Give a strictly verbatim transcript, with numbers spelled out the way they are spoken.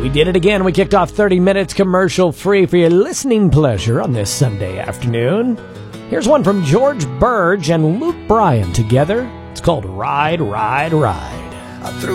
We did it again. We kicked off thirty minutes commercial-free for your listening pleasure on this Sunday afternoon. Here's one from George Burge and Luke Bryan together. It's called Ride, Ride, Ride. I threw